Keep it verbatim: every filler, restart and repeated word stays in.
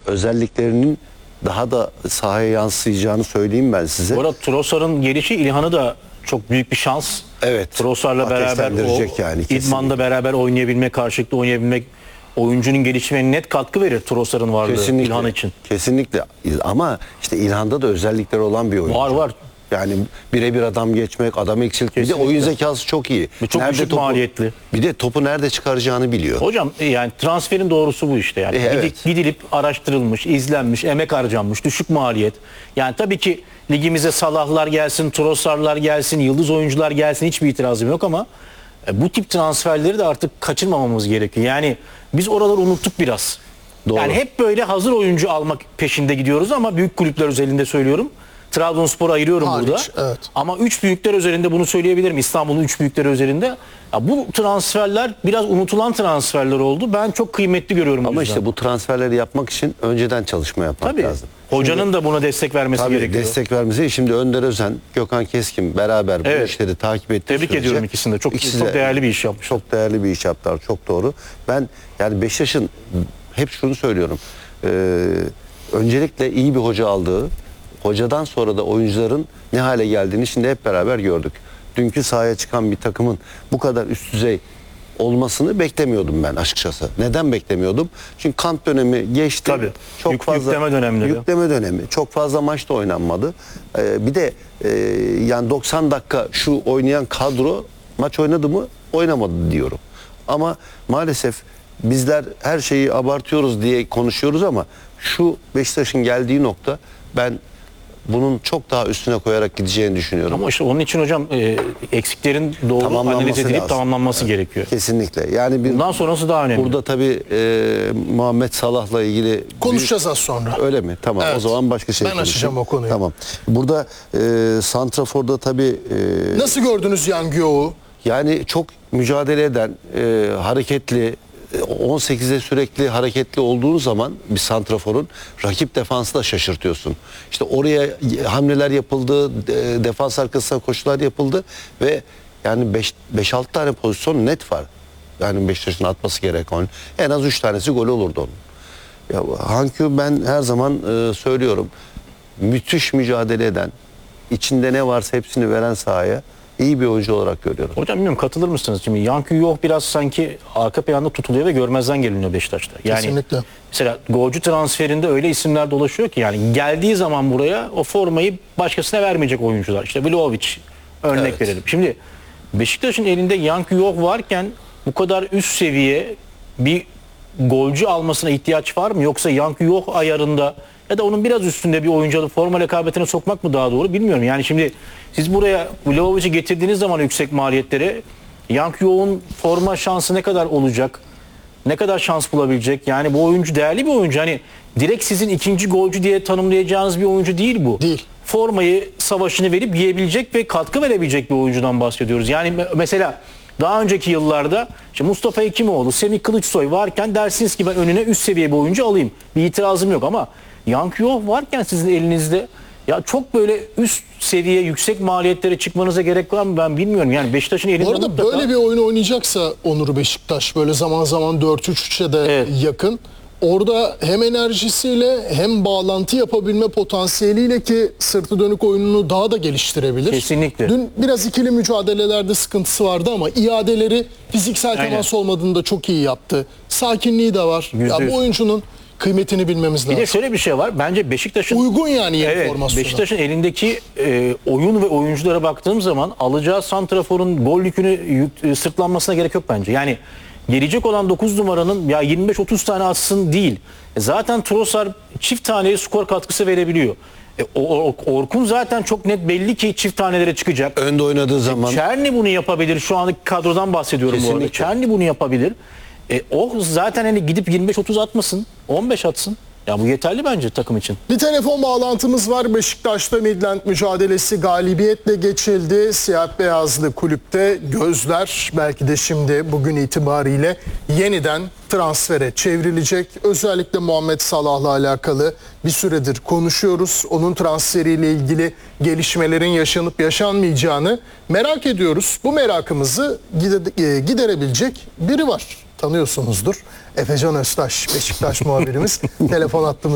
özelliklerinin daha da sahaya yansıyacağını söyleyeyim ben size. Bu arada Trossard'ın gelişi İlhan'ı da çok büyük bir şans. Evet. Trossard'la beraber o yani, idmanda beraber oynayabilmek, karşılıklı oynayabilmek oyuncunun gelişimine net katkı verir Trossard'ın varlığı kesinlikle, İlhan için. Kesinlikle. Ama işte İlhan'da da özellikleri olan bir oyuncu. Var var. Yani birebir adam geçmek, adam eksiltmek. Bir de oyun zekası çok iyi. Ve çok düşük topu, maliyetli. Bir de topu nerede çıkaracağını biliyor. Hocam yani transferin doğrusu bu işte. Yani E, evet. Gidilip araştırılmış, izlenmiş, emek harcanmış, düşük maliyet. Yani tabii ki ligimize Salahlar gelsin, Trossard'lar gelsin, yıldız oyuncular gelsin, hiçbir itirazım yok ama bu tip transferleri de artık kaçırmamamız gerekiyor. Yani biz oraları unuttuk biraz. Doğru. Yani hep böyle hazır oyuncu almak peşinde gidiyoruz ama büyük kulüpler özelinde söylüyorum. Trabzonspor'u ayırıyorum Hariç, burada. evet. Ama üç büyükler üzerinde bunu söyleyebilirim. İstanbul'un üç büyükleri üzerinde. Ya bu transferler biraz unutulan transferler oldu. Ben çok kıymetli görüyorum. Ama işte bu transferleri yapmak için önceden çalışma yapmak tabii, lazım. Hocanın Şimdi, da buna destek vermesi tabii, gerekiyor. destek vermesi. Şimdi Önder Özen, Gökhan Keskin beraber bu Evet. işleri takip ettiği Tebrik sürece, ediyorum ikisini de. Çok, ikisi çok de değerli bir iş yapmış. Çok değerli bir iş yaptılar. Çok doğru. Ben yani Beşiktaş'ın hep şunu söylüyorum. Ee, öncelikle iyi bir hoca aldığı, hocadan sonra da oyuncuların ne hale geldiğini şimdi hep beraber gördük. Dünkü sahaya çıkan bir takımın bu kadar üst düzey olmasını beklemiyordum ben açıkçası. Neden beklemiyordum? Çünkü kamp dönemi geçti. Tabii. Çok Yük, fazla yükleme dönemleri. Yükleme dönemi. Çok fazla maç da oynanmadı. Ee, bir de e, yani doksan dakika şu oynayan kadro maç oynadı mı? Oynamadı diyorum. Ama maalesef bizler her şeyi abartıyoruz diye konuşuyoruz ama şu Beşiktaş'ın geldiği nokta, ben bunun çok daha üstüne koyarak gideceğini düşünüyorum. Ama işte onun için hocam e, eksiklerin doğru analiz edilip lazım. tamamlanması Evet, gerekiyor. Kesinlikle. Yani bir, bundan sonrası daha önemli. Burada tabii e, Muhammed Salah'la ilgili konuşacağız büyük, az sonra. Öyle mi? Tamam. Evet. O zaman başka şey Ben konuşalım. açacağım o konuyu. Tamam. Burada e, Santrafor'da tabii e, nasıl gördünüz Yang Yo'u? yani çok mücadele eden, e, hareketli, on sekize sürekli hareketli olduğun zaman bir santraforun rakip defansı da şaşırtıyorsun. İşte oraya hamleler yapıldı, defans arkasına koşular yapıldı ve yani beş altı tane pozisyon net var. Yani Beşiktaş'ın atması gereken en az üç tanesi gol olurdu onun. Ya Hankü, ben her zaman e, söylüyorum, müthiş mücadele eden, içinde ne varsa hepsini veren sahaya iyi bir oyuncu olarak görüyorum. Hocam bilmiyorum, katılır mısınız? Şimdi Yankı yok biraz sanki arka planda tutuluyor ve görmezden geliniyor Beşiktaş'ta. Yani kesinlikle. Mesela golcü transferinde öyle isimler dolaşıyor ki yani geldiği zaman buraya o formayı başkasına vermeyecek oyuncular. İşte Vlahovic örnek Evet. verelim. Şimdi Beşiktaş'ın elinde Yankı yok varken bu kadar üst seviye bir golcü almasına ihtiyaç var mı? Yoksa Yankı yok ayarında ya da onun biraz üstünde bir oyuncu alıp forma rekabetine sokmak mı daha doğru bilmiyorum. Yani şimdi siz buraya Vlahovic'i getirdiğiniz zaman yüksek maliyetlere Yankı Yoğ'un forma şansı ne kadar olacak? Ne kadar şans bulabilecek? Yani bu oyuncu değerli bir oyuncu. Hani direkt sizin ikinci golcü diye tanımlayacağınız bir oyuncu değil bu. Değil. Formayı, savaşını verip yiyebilecek ve katkı verebilecek bir oyuncudan bahsediyoruz. Yani me- mesela daha önceki yıllarda işte Mustafa Hekimoğlu, Semih Kılıçsoy varken dersiniz ki ben önüne üst seviye bir oyuncu alayım. Bir itirazım yok ama Yankı Yoh varken sizin elinizde ya çok böyle üst seviye yüksek maliyetlere çıkmanıza gerek var mı ben bilmiyorum. Yani Beşiktaş'ın elinde Bu arada mutlaka... böyle bir oyun oynayacaksa Onur Beşiktaş böyle zaman zaman dört üç üçe de Evet. yakın. Orada hem enerjisiyle hem bağlantı yapabilme potansiyeliyle ki sırtı dönük oyununu daha da geliştirebilir. Kesinlikle. Dün biraz ikili mücadelelerde sıkıntısı vardı ama iadeleri fiziksel Aynen. temas olmadığında çok iyi yaptı. Sakinliği de var. Yüzde Ya yüz. bu oyuncunun kıymetini bilmemiz Bir lazım. de şöyle bir şey var. Bence Beşiktaş'ın Uygun yani yeni evet, formasyona. Beşiktaş'ın elindeki e, oyun ve oyunculara baktığım zaman alacağı santraforun gol yükünü yük, e, sırtlanmasına gerek yok bence. Yani gelecek olan dokuz numaranın ya yirmi beş otuz tane atsın değil. E, zaten Trossard çift taneli skor katkısı verebiliyor. E, o, o, Orkun zaten çok net belli ki çift tanelere çıkacak. Önde oynadığı zaman Çerni bunu yapabilir. Şu andaki kadrodan bahsediyorum bu arada. Kesinlikle. Çerni bunu yapabilir. E, o zaten hani gidip yirmi beş otuz atmasın. on beş atsın. Ya bu yeterli bence takım için. Bir telefon bağlantımız var. Beşiktaş'ta Midland mücadelesi galibiyetle geçildi. Siyah beyazlı kulüpte gözler belki de şimdi bugün itibariyle yeniden transfere çevrilecek. Özellikle Muhammed Salah'la alakalı bir süredir konuşuyoruz. Onun transferiyle ilgili gelişmelerin yaşanıp yaşanmayacağını merak ediyoruz. Bu merakımızı gide- giderebilecek biri var. Tanıyorsunuzdur. Efecan Öztaş, Beşiktaş muhabirimiz. Telefon attığımız